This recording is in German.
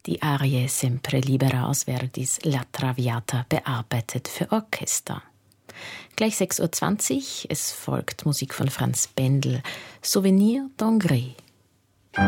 Die Arie Sempre Libera aus Verdis La Traviata, bearbeitet für Orchester. Gleich 6:20 Uhr, es folgt Musik von Franz Bendel, Souvenir d'Angers.